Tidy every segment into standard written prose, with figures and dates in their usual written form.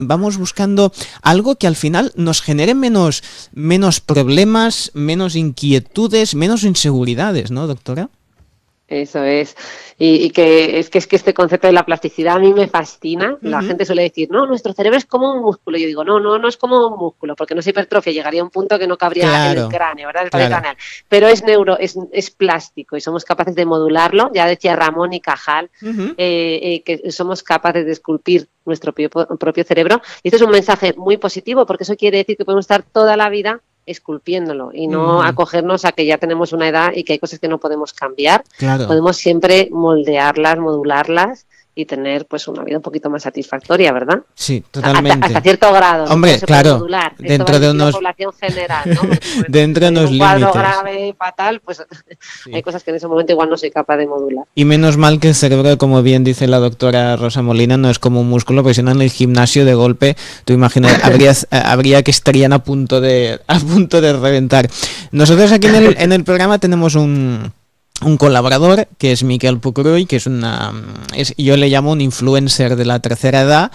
vamos buscando algo que al final nos genere menos problemas, menos inquietudes, menos inseguridades, ¿no, doctora? Eso es. Y que es que este concepto de la plasticidad a mí me fascina. La gente suele decir, no, nuestro cerebro es como un músculo. Yo digo, no es como un músculo, porque no es hipertrofia, llegaría a un punto que no cabría en el cráneo, ¿verdad? El craneal. Pero es plástico y somos capaces de modularlo. Ya decía Ramón y Cajal que somos capaces de esculpir nuestro propio cerebro. Y este es un mensaje muy positivo, porque eso quiere decir que podemos estar toda la vida esculpiéndolo y no acogernos a que ya tenemos una edad y que hay cosas que no podemos cambiar. Podemos siempre moldearlas, modularlas y tener pues una vida un poquito más satisfactoria, ¿verdad? Sí, totalmente. Hasta cierto grado. Hombre, claro, dentro de unos... la población general, ¿no? Porque, dentro de unos límites. Un cuadro grave, fatal, pues hay cosas que en ese momento igual no soy capaz de modular. Y menos mal que el cerebro, como bien dice la doctora Rosa Molina, no es como un músculo, porque si no en el gimnasio de golpe, tú imaginas, habría que estarían a punto de reventar. Nosotros aquí en el programa tenemos un colaborador que es Miquel Pucruy, que yo le llamo un influencer de la tercera edad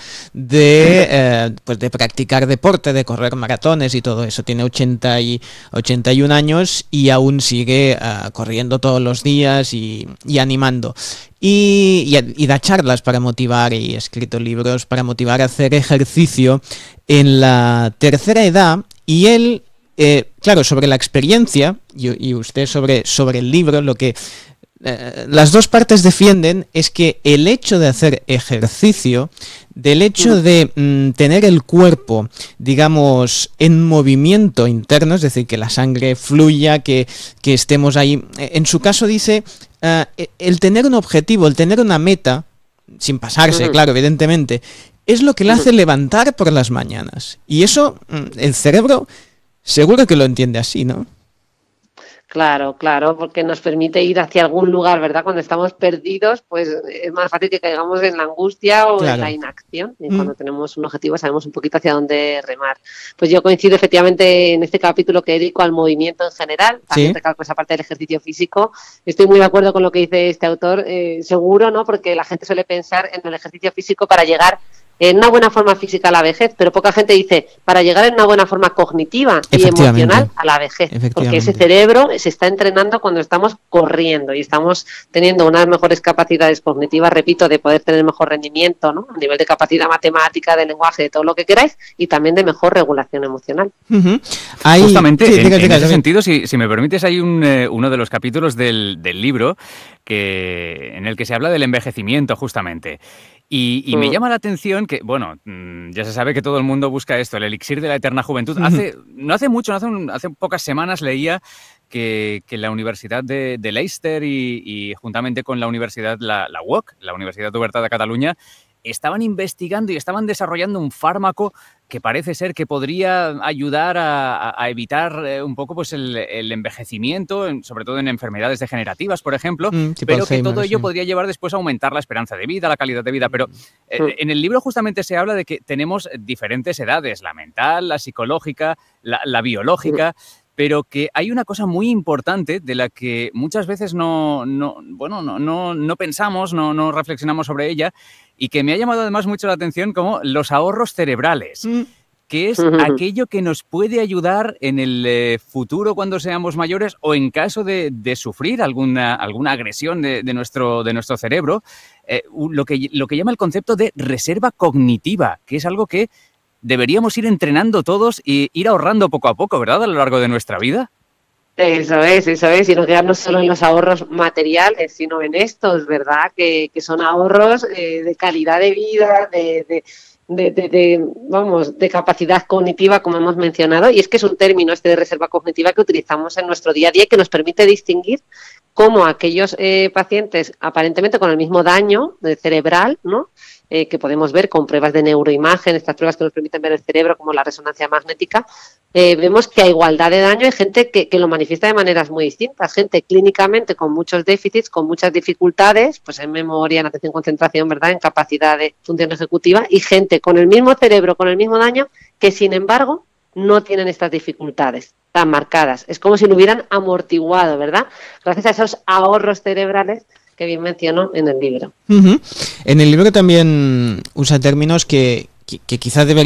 de practicar deporte, de correr maratones y todo eso. Tiene 81 años y aún sigue corriendo todos los días y animando. Y da charlas para motivar y ha escrito libros para motivar a hacer ejercicio en la tercera edad. Y él, claro, sobre la experiencia y usted sobre el libro, lo que las dos partes defienden es que el hecho de hacer ejercicio, del hecho de tener el cuerpo, digamos, en movimiento interno, es decir, que la sangre fluya, que estemos ahí. En su caso dice, el tener un objetivo, el tener una meta, sin pasarse, claro, evidentemente, es lo que le hace levantar por las mañanas. Y eso, el cerebro seguro que lo entiende así, ¿no? Claro, porque nos permite ir hacia algún lugar, ¿verdad? Cuando estamos perdidos, pues es más fácil que caigamos en la angustia o en la inacción. Y cuando tenemos un objetivo sabemos un poquito hacia dónde remar. Pues yo coincido efectivamente en este capítulo que dedico al movimiento en general. También recalco esa parte del ejercicio físico. Estoy muy de acuerdo con lo que dice este autor, seguro, ¿no? Porque la gente suele pensar en el ejercicio físico para llegar en una buena forma física a la vejez, pero poca gente dice para llegar en una buena forma cognitiva y emocional a la vejez, porque ese cerebro se está entrenando cuando estamos corriendo y estamos teniendo unas mejores capacidades cognitivas, repito, de poder tener mejor rendimiento, ¿no? A nivel de capacidad matemática, de lenguaje, de todo lo que queráis, y también de mejor regulación emocional. Justamente, en ese sentido, si me permites, hay uno de los capítulos del libro en el que se habla del envejecimiento, justamente. Y me llama la atención que, bueno, ya se sabe que todo el mundo busca esto, el elixir de la eterna juventud. No hace mucho, hace pocas semanas leía que la Universidad de Leicester y juntamente con la Universidad, la UOC, la Universidad Oberta de Cataluña, estaban investigando y estaban desarrollando un fármaco que parece ser que podría ayudar a evitar un poco pues el envejecimiento, sobre todo en enfermedades degenerativas, por ejemplo, pero que todo ello podría llevar después a aumentar la esperanza de vida, la calidad de vida. Pero en el libro justamente se habla de que tenemos diferentes edades, la mental, la psicológica, la biológica, pero que hay una cosa muy importante de la que muchas veces no pensamos, no reflexionamos sobre ella, y que me ha llamado además mucho la atención, como los ahorros cerebrales, que es aquello que nos puede ayudar en el futuro cuando seamos mayores o en caso de sufrir alguna agresión de nuestro cerebro, lo que llama el concepto de reserva cognitiva, que es algo que deberíamos ir entrenando todos y ir ahorrando poco a poco, ¿verdad?, a lo largo de nuestra vida. Eso es, y no quedarnos solo en los ahorros materiales, sino en estos, ¿verdad?, que son ahorros de calidad de vida, de capacidad cognitiva, como hemos mencionado, y es que es un término este de reserva cognitiva que utilizamos en nuestro día a día y que nos permite distinguir cómo aquellos pacientes aparentemente con el mismo daño cerebral, ¿no?, que podemos ver con pruebas de neuroimagen, estas pruebas que nos permiten ver el cerebro como la resonancia magnética, vemos que a igualdad de daño hay gente que lo manifiesta de maneras muy distintas, gente clínicamente con muchos déficits, con muchas dificultades, pues en memoria, en atención, concentración, ¿verdad?, en capacidad de función ejecutiva, y gente con el mismo cerebro, con el mismo daño, que sin embargo no tienen estas dificultades tan marcadas. Es como si lo hubieran amortiguado, ¿verdad?, gracias a esos ahorros cerebrales que bien menciono en el libro. En el libro también usa términos que que quizá debería